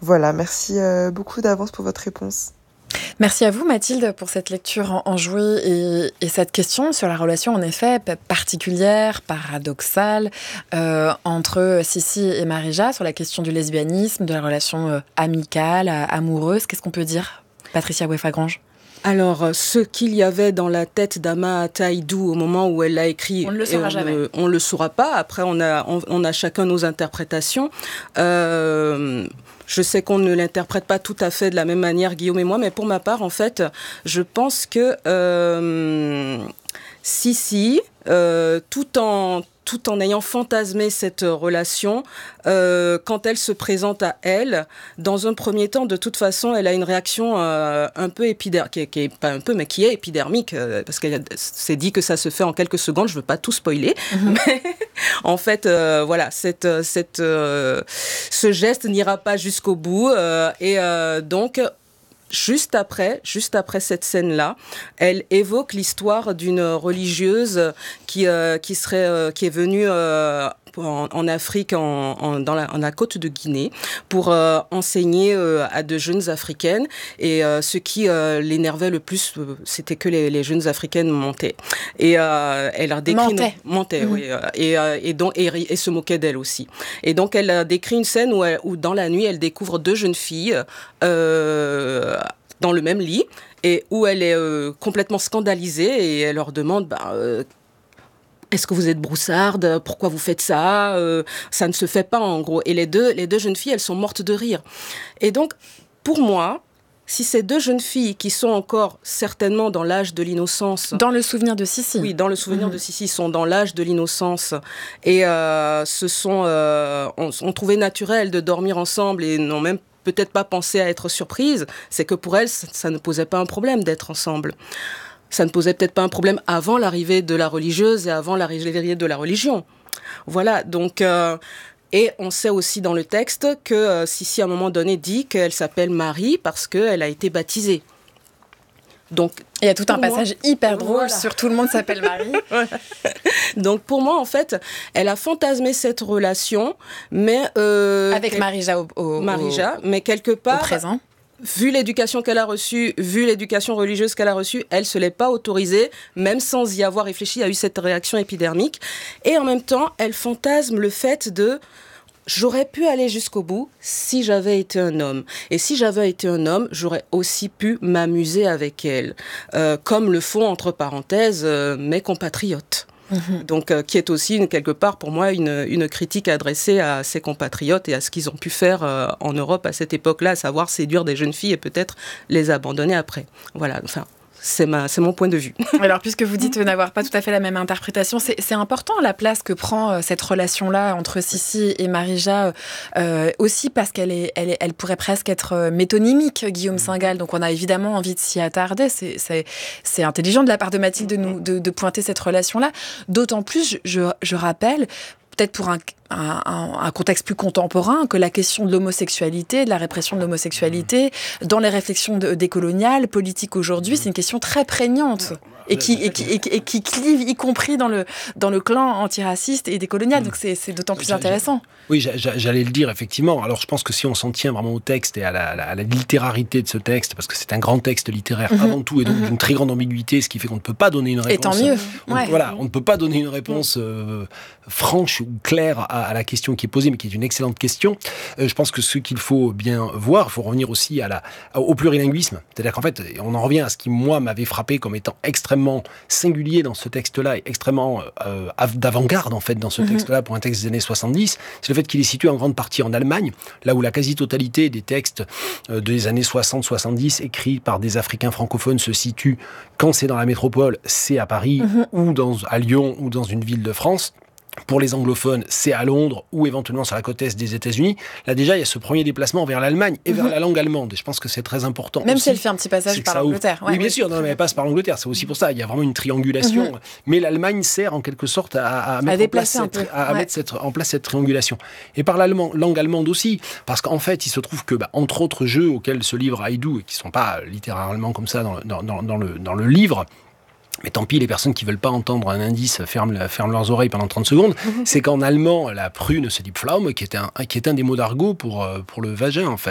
Voilà, merci beaucoup d'avance pour votre réponse. Merci à vous Mathilde pour cette lecture enjouée et cette question sur la relation en effet particulière, paradoxale entre Sissi et Marija sur la question du lesbianisme, de la relation amicale, amoureuse. Qu'est-ce qu'on peut dire, Patricia Oueffa-Grange ? Alors, ce qu'il y avait dans la tête d'Ama Taïdou au moment où elle l'a écrit, on ne le saura jamais. On ne le saura pas. Après, on a chacun nos interprétations. Je sais qu'on ne l'interprète pas tout à fait de la même manière, Guillaume et moi, mais pour ma part, en fait, je pense que Sissi, tout en ayant fantasmé cette relation, quand elle se présente à elle, dans un premier temps, de toute façon, elle a une réaction un peu épidermique, qui est épidermique, parce qu'elle s'est dit que ça se fait en quelques secondes. Je veux pas tout spoiler, mais en fait, voilà, ce geste n'ira pas jusqu'au bout, et donc. Juste après cette scène-là, elle évoque l'histoire d'une religieuse qui est venue en Afrique, dans la côte de Guinée, pour enseigner à de jeunes Africaines. Et ce qui l'énervait le plus, c'était que les jeunes Africaines mentaient. Et elle a décrit mentaient, oui, et se moquaient d'elle aussi. Et donc elle a décrit une scène où dans la nuit, elle découvre deux jeunes filles dans le même lit, et où elle est complètement scandalisée, et elle leur demande est-ce que vous êtes broussarde ? Pourquoi vous faites ça ? Ça ne se fait pas, en gros. Et les deux jeunes filles, elles sont mortes de rire. Et donc, pour moi, si ces deux jeunes filles qui sont encore certainement dans l'âge de l'innocence... Dans le souvenir de Sissi. Oui, dans le souvenir de Sissi, sont dans l'âge de l'innocence et ont trouvé naturel de dormir ensemble et n'ont même peut-être pas pensé à être surprises, c'est que pour elles, ça ne posait pas un problème d'être ensemble. Ça ne posait peut-être pas un problème avant l'arrivée de la religieuse et avant l'arrivée de la religion. Voilà, donc... Et on sait aussi dans le texte que Sissi, à un moment donné, dit qu'elle s'appelle Marie parce qu'elle a été baptisée. Donc, il y a tout un passage hyper drôle sur Tout le monde s'appelle Marie. Voilà. Donc pour moi, en fait, elle a fantasmé cette relation, mais... avec Marija mais quelque part... Au présent. Vu l'éducation qu'elle a reçue, vu l'éducation religieuse qu'elle a reçue, elle ne se l'est pas autorisée, même sans y avoir réfléchi, il y a eu cette réaction épidermique. Et en même temps, elle fantasme le fait de... J'aurais pu aller jusqu'au bout si j'avais été un homme. Et si j'avais été un homme, j'aurais aussi pu m'amuser avec elle. Comme le font, entre parenthèses, mes compatriotes. Donc, qui est aussi, quelque part, pour moi, une critique adressée à ses compatriotes et à ce qu'ils ont pu faire en Europe à cette époque-là, à savoir séduire des jeunes filles et peut-être les abandonner après. Voilà, enfin... C'est mon point de vue. Alors, puisque vous dites n'avoir pas tout à fait la même interprétation, c'est important la place que prend cette relation-là entre Sissi et Marija, aussi parce elle pourrait presque être métonymique, Guillaume Singal. Donc, on a évidemment envie de s'y attarder. C'est intelligent de la part de Mathilde de pointer cette relation-là. D'autant plus, je rappelle, peut-être pour un contexte plus contemporain, que la question de l'homosexualité, de la répression de l'homosexualité, dans les réflexions décoloniales, politiques aujourd'hui, c'est une question très prégnante. Et qui clive, y compris dans le clan antiraciste et décolonial. Donc c'est d'autant plus intéressant. Oui, j'allais le dire, effectivement. Alors je pense que si on s'en tient vraiment au texte et à la littérarité de ce texte, parce que c'est un grand texte littéraire avant tout, et donc d'une très grande ambiguïté, ce qui fait qu'on ne peut pas donner une réponse... Et tant mieux. Voilà, on ne peut pas donner une réponse franche ou claire à la question qui est posée, mais qui est une excellente question. Je pense que ce qu'il faut bien voir, il faut revenir aussi au plurilinguisme. C'est-à-dire qu'en fait, on en revient à ce qui, moi, m'avait frappé comme étant extrêmement singulier dans ce texte-là et extrêmement d'avant-garde, en fait, dans ce texte-là, pour un texte des années 70, c'est le fait qu'il est situé en grande partie en Allemagne, là où la quasi-totalité des textes des années 60-70 écrits par des Africains francophones se situent, quand c'est dans la métropole, c'est à Paris, ou à Lyon, ou dans une ville de France. Pour les anglophones, c'est à Londres ou éventuellement sur la côte est des États-Unis. Là, déjà, il y a ce premier déplacement vers l'Allemagne et vers la langue allemande. Et je pense que c'est très important. Même aussi, si elle fait un petit passage par l'Angleterre. Oui, bien sûr. Non, mais elle passe par l'Angleterre. C'est aussi pour ça. Il y a vraiment une triangulation. Mais l'Allemagne sert en quelque sorte à mettre en place cette triangulation. Et par la langue allemande aussi. Parce qu'en fait, il se trouve que, entre autres jeux auxquels se livre Haïdou, et qui ne sont pas littéralement comme ça dans le livre, mais tant pis, les personnes qui veulent pas entendre un indice ferment leurs oreilles pendant 30 secondes. C'est qu'en allemand, la prune se dit Pflaume, qui est un des mots d'argot pour le vagin, en fait.